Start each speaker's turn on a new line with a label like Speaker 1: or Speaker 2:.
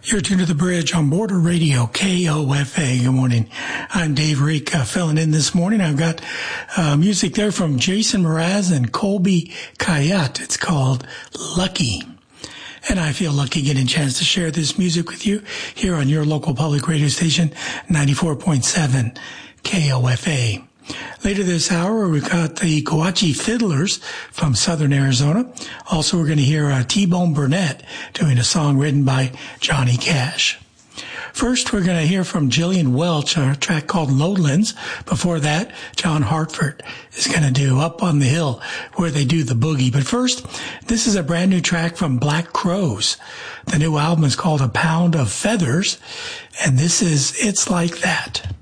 Speaker 1: You're tuned to the bridge on Border Radio, KOFA. Good morning. I'm Dave Reek, filling in this morning. I've got music there from Jason Mraz and Colby Kayat. It's called Lucky. And I feel lucky getting a chance to share this music with you here on your local public radio station, 94.7 KOFA. Later this hour, we've got the Coache Fiddlers from Southern Arizona. Also, we're going to hear T-Bone Burnett doing a song written by Johnny Cash. First, we're going to hear from Jillian Welch, a track called Lowlands. Before that, John Hartford is going to do Up on the Hill, where they do the boogie. But first, this is a brand new track from Black Crowes. The new album is called A Pound of Feathers, and this is It's Like That.